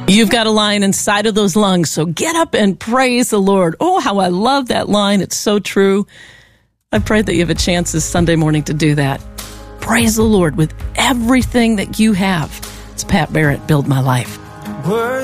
You've got a lion inside of those lungs, so get up and praise the Lord. Oh, how I love that line. It's so true. I pray that you have a chance this Sunday morning to do that. Praise the Lord with everything that you have. It's Pat Barrett, Build My Life.